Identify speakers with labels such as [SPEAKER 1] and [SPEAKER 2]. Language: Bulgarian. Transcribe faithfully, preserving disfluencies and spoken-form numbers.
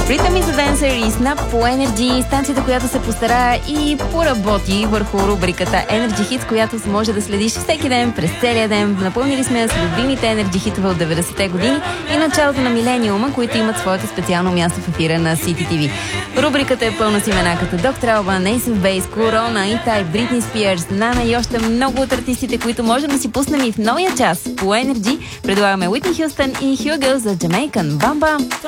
[SPEAKER 1] Rhythm is a Dancer и Snap по Energy, станцията, която се постара и поработи върху рубриката Energy Hits, която може да следиш всеки ден, през целия ден. Напълнили сме я с любимите Energy хитове от деветдесетте години и началото на милениума, които имат своето специално място в ефира на Сити ти ви. Рубриката е пълна с имена като Доктор Албан, Ace of Base, Corona, E-Type, Britney Spears, Nana и още много от артистите, които можем да си пуснем и в новия час по Energy. Предлагаме Whitney Houston и Hugo за Jamaican. Бам-бам!